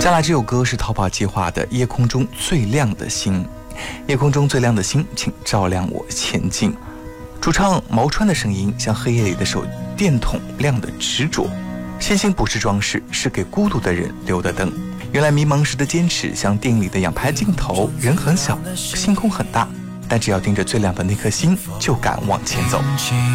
接下来这首歌是逃跑计划的《夜空中最亮的星》，夜空中最亮的星，请照亮我前进。主唱毛川的声音像黑夜里的手电筒亮的执着，星星不是装饰，是给孤独的人留的灯。原来迷茫时的坚持像电影里的仰拍镜头，人很小，星空很大，但只要盯着最亮的那颗星，就敢往前走。